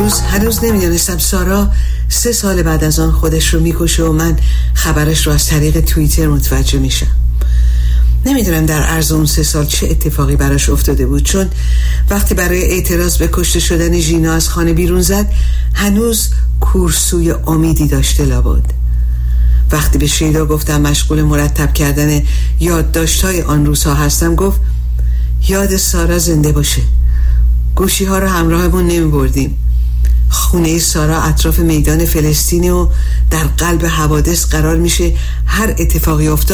هنوز نمیدونستم سارا 3 سال بعد از آن خودش رو میکشه و من خبرش رو از طریق توییتر متوجه میشم. نمیدونم در عرض اون 3 سال چه اتفاقی براش افتاده بود، چون وقتی برای اعتراض به کشته شدن ژینا از خانه بیرون زد هنوز کورسوی امیدی داشته لابد. وقتی به شیدا گفتم مشغول مرتب کردن یادداشت‌های آن روزها هستم، گفت یاد سارا زنده باشه. گوشی ها رو همراهمون نمی بردیم. خونه سارا اطراف میدان فلسطین و در قلب حوادث قرار میشه. هر اتفاقی افتاد